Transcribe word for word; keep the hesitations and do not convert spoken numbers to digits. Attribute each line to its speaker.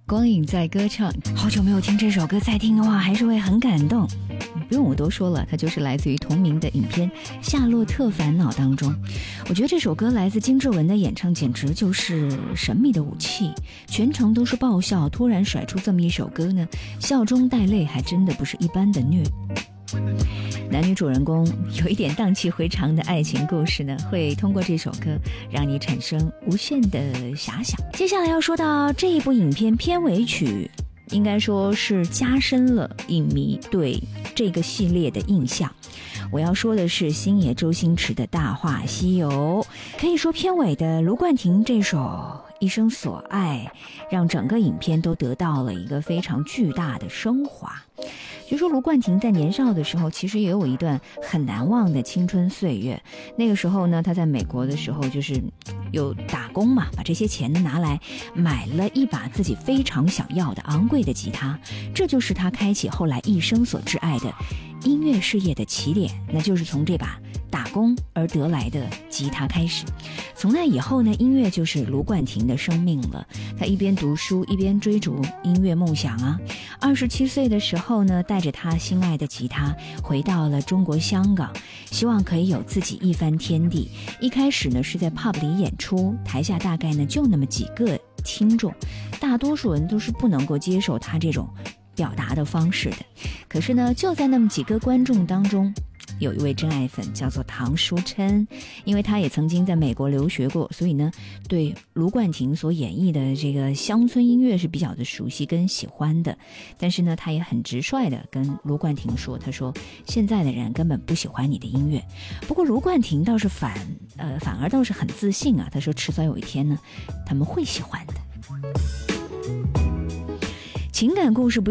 Speaker 1: 光影在歌唱，好久没有听这首歌，再听的话还是会很感动。不用我多说了，它就是来自于同名的影片《夏洛特烦恼》当中。我觉得这首歌来自金志文的演唱简直就是神秘的武器，全程都是爆笑，突然甩出这么一首歌呢，笑中带泪，还真的不是一般的虐。男女主人公有一点荡气回肠的爱情故事呢，会通过这首歌让你产生无限的遐想。接下来要说到这一部影片片尾曲，应该说是加深了影迷对这个系列的印象。我要说的是星爷周星驰的《大话西游》，可以说片尾的卢冠廷这首一生所爱，让整个影片都得到了一个非常巨大的升华。据说卢冠廷在年少的时候其实也有一段很难忘的青春岁月，那个时候呢，他在美国的时候就是有打工嘛，把这些钱呢拿来买了一把自己非常想要的昂贵的吉他，这就是他开启后来一生所挚爱的音乐事业的起点，那就是从这把打工而得来的吉他开始。从那以后呢，音乐就是卢冠廷的生命了。他一边读书一边追逐音乐梦想啊。二十七岁的时候呢，带着他心爱的吉他回到了中国香港，希望可以有自己一番天地。一开始呢是在 pub 里演出，台下大概呢就那么几个听众，大多数人都是不能够接受他这种表达的方式的。可是呢，就在那么几个观众当中，有一位真爱粉叫做唐书琛，因为他也曾经在美国留学过，所以呢对卢冠廷所演绎的这个乡村音乐是比较的熟悉跟喜欢的。但是呢他也很直率的跟卢冠廷说，他说现在的人根本不喜欢你的音乐。不过卢冠廷倒是反呃反而倒是很自信啊，他说迟早有一天呢他们会喜欢的。情感故事不